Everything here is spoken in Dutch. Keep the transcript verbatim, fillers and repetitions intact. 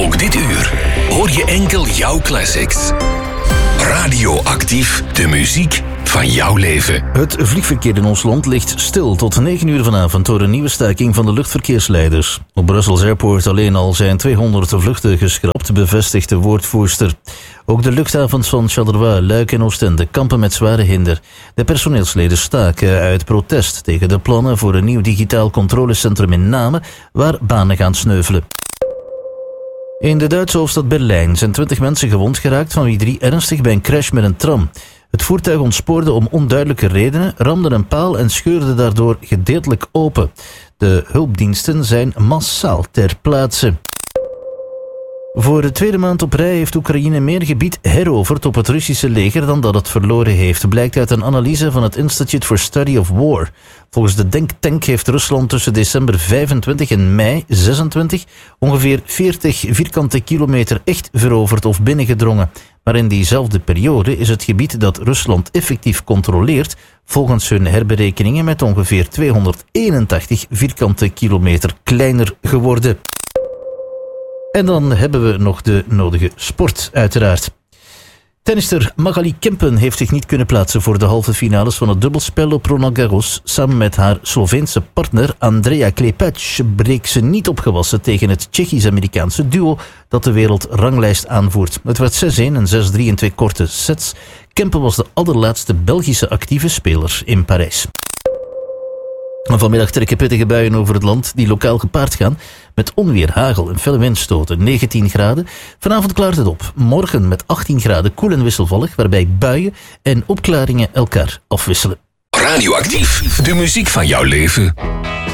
Ook dit uur hoor je enkel jouw classics. Radioactief, de muziek van jouw leven. Het vliegverkeer in ons land ligt stil tot negen uur vanavond door een nieuwe staking van de luchtverkeersleiders. Op Brussels Airport alleen al zijn tweehonderd vluchten geschrapt, bevestigt de woordvoerster. Ook de luchthavens van Charleroi, Luik en Oostende kampen met zware hinder. De personeelsleden staken uit protest tegen de plannen voor een nieuw digitaal controlecentrum in Namen, waar banen gaan sneuvelen. In de Duitse hoofdstad Berlijn zijn twintig mensen gewond geraakt, van wie drie ernstig bij een crash met een tram. Het voertuig ontspoorde om onduidelijke redenen, ramde een paal en scheurde daardoor gedeeltelijk open. De hulpdiensten zijn massaal ter plaatse. Voor de tweede maand op rij heeft Oekraïne meer gebied heroverd op het Russische leger dan dat het verloren heeft, blijkt uit een analyse van het Institute for Study of War. Volgens de denktank heeft Rusland tussen december vijfentwintig en mei zesentwintig ongeveer veertig vierkante kilometer echt veroverd of binnengedrongen. Maar in diezelfde periode is het gebied dat Rusland effectief controleert volgens hun herberekeningen met ongeveer tweehonderdeenentachtig vierkante kilometer kleiner geworden. En dan hebben we nog de nodige sport, uiteraard. Tennister Magali Kempen heeft zich niet kunnen plaatsen voor de halve finales van het dubbelspel op Roland Garros. Samen met haar Sloveense partner Andrea Klepac breek ze niet opgewassen tegen het Tsjechisch-Amerikaanse duo dat de wereldranglijst aanvoert. Het werd zes-een en zes-drie in twee korte sets. Kempen was de allerlaatste Belgische actieve speler in Parijs. Vanmiddag trekken pittige buien over het land die lokaal gepaard gaan met onweer, hagel en felle windstoten. negentien graden. Vanavond klaart het op. Morgen met achttien graden koel en wisselvallig, waarbij buien en opklaringen elkaar afwisselen. Radioactief, de muziek van jouw leven.